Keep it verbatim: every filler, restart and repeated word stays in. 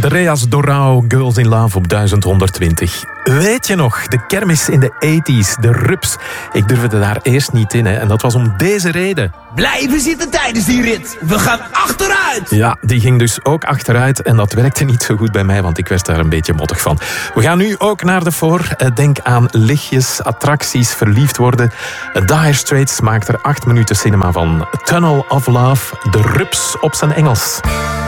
Andreas Dorau, Girls in Love op duizend honderdtwintig. Weet je nog, de kermis in de tachtiger, de rups. Ik durfde daar eerst niet in, hè, en dat was om deze reden. Blijven zitten tijdens die rit. We gaan achteruit. Ja, die ging dus ook achteruit en dat werkte niet zo goed bij mij, want ik werd daar een beetje mottig van. We gaan nu ook naar de voor. Denk aan lichtjes, attracties, verliefd worden. Dire Straits maakt er acht minuten cinema van. Tunnel of Love, de rups op zijn Engels.